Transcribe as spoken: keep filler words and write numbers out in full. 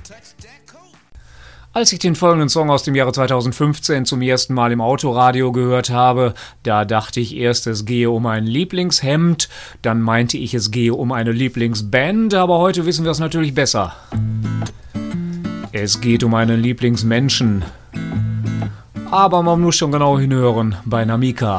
Als ich den folgenden Song aus dem Jahre zweitausendfünfzehn zum ersten Mal im Autoradio gehört habe, da dachte ich erst, es gehe um ein Lieblingshemd, dann meinte ich, es gehe um eine Lieblingsband, aber heute wissen wir es natürlich besser. Es geht um einen Lieblingsmenschen. Aber man muss schon genau hinhören bei Namika.